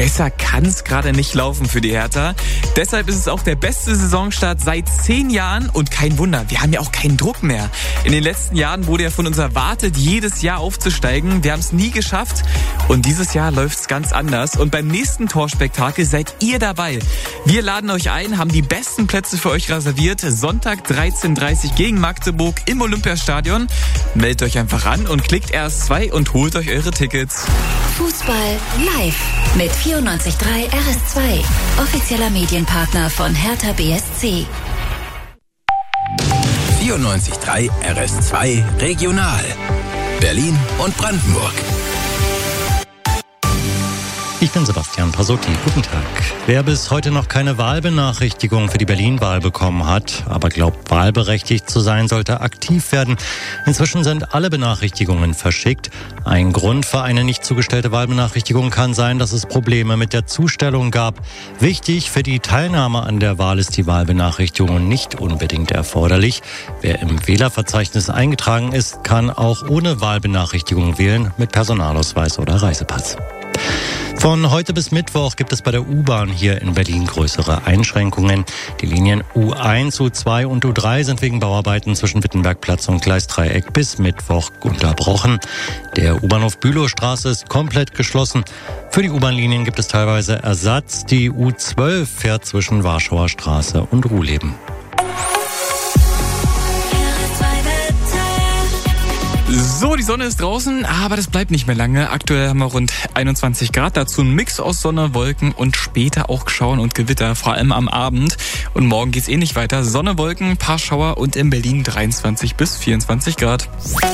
besser kann es gerade nicht laufen für die Hertha. Deshalb ist es auch der beste Saisonstart seit 10 Jahren und kein Wunder, wir haben ja auch keinen Druck mehr. In den letzten Jahren wurde ja von uns erwartet, jedes Jahr aufzusteigen. Wir haben es nie geschafft und dieses Jahr läuft es ganz anders. Und beim nächsten Torspektakel seid ihr dabei. Wir laden euch ein, haben die besten Plätze für euch reserviert. Sonntag 13:30 gegen Magdeburg im Olympiastadion. Meldet euch einfach an und klickt RS2 und holt euch eure Tickets. Fußball live mit 94.3 RS2. Offizieller Medienpartner von Hertha BSC. 94.3 RS2 Regional. Berlin und Brandenburg. Ich bin Sebastian Pasotti. Guten Tag. Wer bis heute noch keine Wahlbenachrichtigung für die Berlin-Wahl bekommen hat, aber glaubt, wahlberechtigt zu sein, sollte aktiv werden. Inzwischen sind alle Benachrichtigungen verschickt. Ein Grund für eine nicht zugestellte Wahlbenachrichtigung kann sein, dass es Probleme mit der Zustellung gab. Wichtig für die Teilnahme an der Wahl ist die Wahlbenachrichtigung nicht unbedingt erforderlich. Wer im Wählerverzeichnis eingetragen ist, kann auch ohne Wahlbenachrichtigung wählen, mit Personalausweis oder Reisepass. Von heute bis Mittwoch gibt es bei der U-Bahn hier in Berlin größere Einschränkungen. Die Linien U1, U2 und U3 sind wegen Bauarbeiten zwischen Wittenbergplatz und Gleisdreieck bis Mittwoch unterbrochen. Der U-Bahnhof Bülowstraße ist komplett geschlossen. Für die U-Bahn-Linien gibt es teilweise Ersatz. Die U12 fährt zwischen Warschauer Straße und Ruhleben. So, die Sonne ist draußen, aber das bleibt nicht mehr lange. Aktuell haben wir rund 21 Grad, dazu ein Mix aus Sonne, Wolken und später auch Schauern und Gewitter, vor allem am Abend. Und morgen geht's nicht weiter. Sonne, Wolken, paar Schauer und in Berlin 23 bis 24 Grad.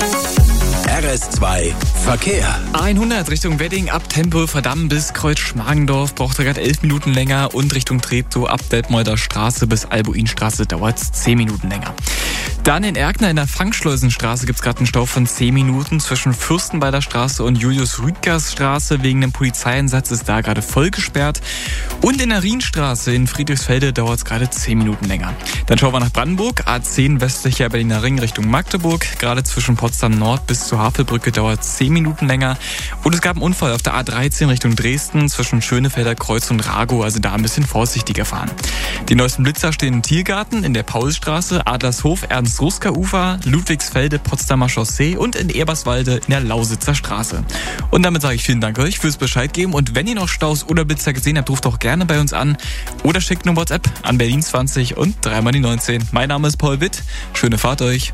RS2 Verkehr. A100 Richtung Wedding ab Tempelhof-Verdammen bis Kreuz-Schmargendorf braucht er gerade 11 Minuten länger und Richtung Treptow ab Detmolder Straße bis Albuinstraße dauert es 10 Minuten länger. Dann in Erkner in der Frankschleusenstraße gibt es gerade einen Stau von 10 Minuten zwischen Fürstenwalder Straße und Julius-Rüdgers Straße. Wegen dem Polizeieinsatz ist da gerade voll gesperrt. Und in der Rienstraße in Friedrichsfelde dauert es gerade 10 Minuten länger. Dann schauen wir nach Brandenburg. A10 westlicher Berliner Ring Richtung Magdeburg. Gerade zwischen Potsdam Nord bis zur Havelbrücke dauert 10 Minuten länger. Und es gab einen Unfall auf der A13 Richtung Dresden zwischen Schönefelder Kreuz und Ragow. Also da ein bisschen vorsichtiger fahren. Die neuesten Blitzer stehen im Tiergarten, in der Paulstraße, Adlershof, Ernst-Ruska-Ufer, Ludwigsfelde, Potsdamer Chaussee und in Eberswalde in der Lausitzer Straße. Und damit sage ich vielen Dank euch fürs Bescheid geben. Und wenn ihr noch Staus oder Blitzer gesehen habt, ruft doch gerne bei uns an oder schickt eine WhatsApp an Berlin 20 und 3 mal die 19. Mein Name ist Paul Witt. Schöne Fahrt euch.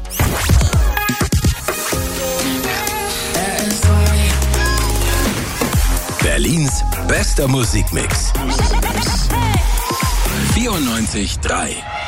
Berlins bester Musikmix. 94.3